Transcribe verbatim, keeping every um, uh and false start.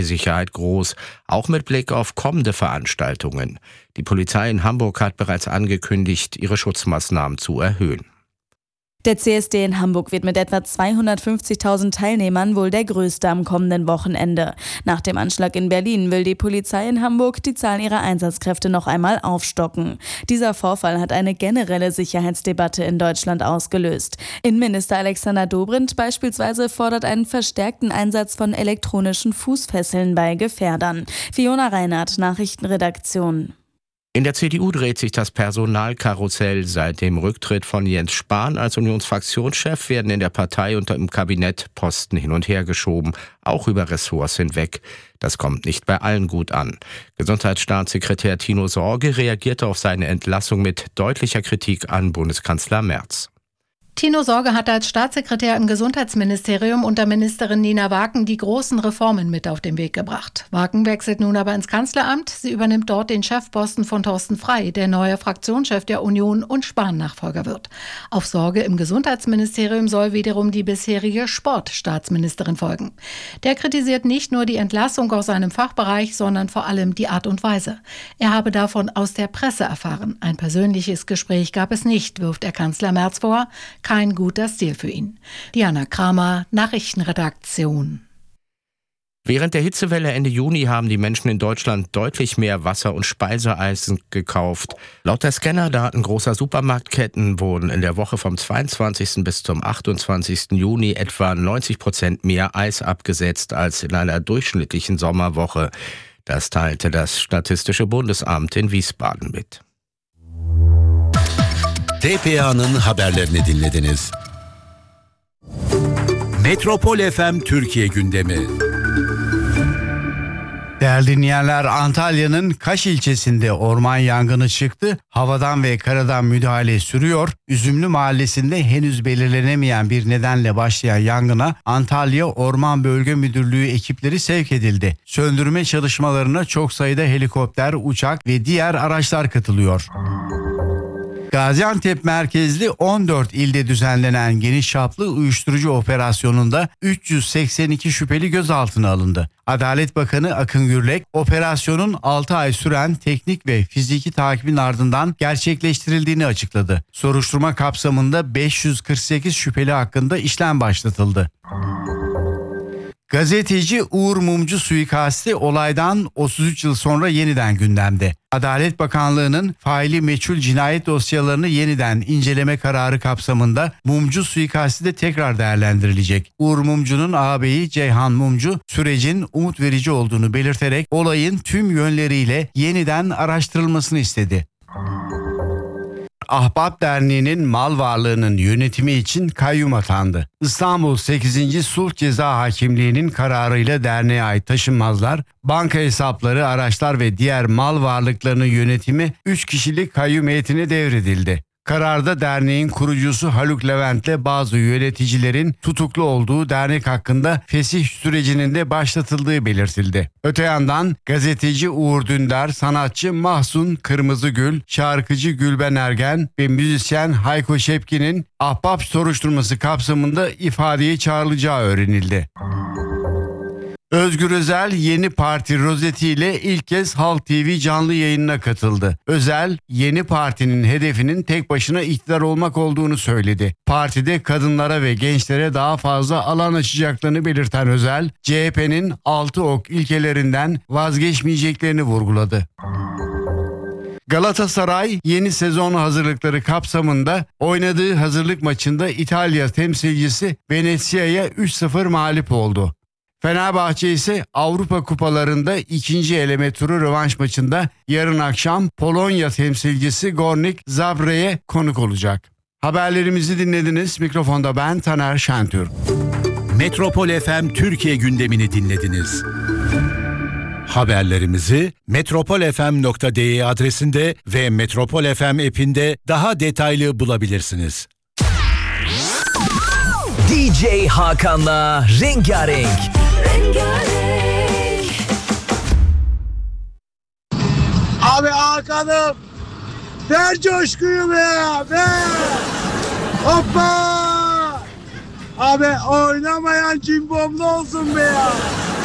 Sicherheit groß, auch mit Blick auf kommende Veranstaltungen. Die Polizei in Hamburg hat bereits angekündigt, ihre Schutzmaßnahmen zu erhöhen. Der C S D in Hamburg wird mit etwa zweihundertfünfzigtausend Teilnehmern wohl der größte am kommenden Wochenende. Nach dem Anschlag in Berlin will die Polizei in Hamburg die Zahl ihrer Einsatzkräfte noch einmal aufstocken. Dieser Vorfall hat eine generelle Sicherheitsdebatte in Deutschland ausgelöst. Innenminister Alexander Dobrindt beispielsweise fordert einen verstärkten Einsatz von elektronischen Fußfesseln bei Gefährdern. Fiona Reinhardt, Nachrichtenredaktion. In der C D U dreht sich das Personalkarussell. Seit dem Rücktritt von Jens Spahn als Unionsfraktionschef werden in der Partei und im Kabinett Posten hin und her geschoben, auch über Ressorts hinweg. Das kommt nicht bei allen gut an. Gesundheitsstaatssekretär Tino Sorge reagierte auf seine Entlassung mit deutlicher Kritik an Bundeskanzler Merz. Tino Sorge hatte als Staatssekretär im Gesundheitsministerium unter Ministerin Nina Waken die großen Reformen mit auf den Weg gebracht. Waken wechselt nun aber ins Kanzleramt. Sie übernimmt dort den Chefposten von Thorsten Frey, der neuer Fraktionschef der Union und Spahn-Nachfolger wird. Auf Sorge im Gesundheitsministerium soll wiederum die bisherige Sportstaatsministerin folgen. Der kritisiert nicht nur die Entlassung aus seinem Fachbereich, sondern vor allem die Art und Weise. Er habe davon aus der Presse erfahren. Ein persönliches Gespräch gab es nicht, wirft der Kanzler Merz vor. Kein guter Stil für ihn. Diana Kramer, Nachrichtenredaktion. Während der Hitzewelle Ende Juni haben die Menschen in Deutschland deutlich mehr Wasser- und Speiseeis gekauft. Laut der Scannerdaten großer Supermarktketten wurden in der Woche vom zweiundzwanzigsten bis zum achtundzwanzigsten Juni etwa neunzig Prozent mehr Eis abgesetzt als in einer durchschnittlichen Sommerwoche. Das teilte das Statistische Bundesamt in Wiesbaden mit. T P A'nın haberlerini dinlediniz. Metropol F M Türkiye gündemi. Değerli dinleyenler, Antalya'nın Kaş ilçesinde orman yangını çıktı. Havadan ve karadan müdahale sürüyor. Üzümlü Mahallesi'nde henüz belirlenemeyen bir nedenle başlayan yangına Antalya Orman Bölge Müdürlüğü ekipleri sevk edildi. Söndürme çalışmalarına çok sayıda helikopter, uçak ve diğer araçlar katılıyor. Gaziantep merkezli on dört ilde düzenlenen geniş çaplı uyuşturucu operasyonunda üç yüz seksen iki şüpheli gözaltına alındı. Adalet Bakanı Akın Gürlek, operasyonun altı ay süren teknik ve fiziki takibin ardından gerçekleştirildiğini açıkladı. Soruşturma kapsamında beş yüz kırk sekiz şüpheli hakkında işlem başlatıldı. Gazeteci Uğur Mumcu suikasti olaydan otuz üç yıl sonra yeniden gündemde. Adalet Bakanlığı'nın faili meçhul cinayet dosyalarını yeniden inceleme kararı kapsamında Mumcu suikasti de tekrar değerlendirilecek. Uğur Mumcu'nun ağabeyi Ceyhan Mumcu sürecin umut verici olduğunu belirterek olayın tüm yönleriyle yeniden araştırılmasını istedi. Ahbap Derneği'nin mal varlığının yönetimi için kayyum atandı. İstanbul sekizinci Sulh Ceza Hakimliği'nin kararıyla derneğe ait taşınmazlar, banka hesapları, araçlar ve diğer mal varlıklarının yönetimi üç kişilik kayyum heyetine devredildi. Kararda derneğin kurucusu Haluk Levent'le bazı yöneticilerin tutuklu olduğu dernek hakkında fesih sürecinin de başlatıldığı belirtildi. Öte yandan gazeteci Uğur Dündar, sanatçı Mahsun Kırmızıgül, şarkıcı Gülben Ergen ve müzisyen Hayko Şepkin'in ahbap soruşturması kapsamında ifadeye çağrılacağı öğrenildi. Özgür Özel yeni parti rozeti ile ilk kez Halk T V canlı yayınına katıldı. Özel, yeni partinin hedefinin tek başına iktidar olmak olduğunu söyledi. Partide kadınlara ve gençlere daha fazla alan açacaklarını belirten Özel, C H P'nin altı ok ilkelerinden vazgeçmeyeceklerini vurguladı. Galatasaray yeni sezon hazırlıkları kapsamında oynadığı hazırlık maçında İtalya temsilcisi Venezia'ya üç sıfır mağlup oldu. Fenerbahçe ise Avrupa Kupalarında ikinci eleme turu rövanş maçında yarın akşam Polonya temsilcisi Gornik Zabre'ye konuk olacak. Haberlerimizi dinlediniz. Mikrofonda ben Taner Şentürk. Metropol F M Türkiye gündemini dinlediniz. Haberlerimizi metropol f m nokta d e adresinde ve Metropol F M app'inde daha detaylı bulabilirsiniz. D J Hakan'la Rengarenk. Rengarenk. Abi Hakan'ım, ver coşkuyu be, ver. Hoppa. Abi oynamayan cimbomlu olsun be ya.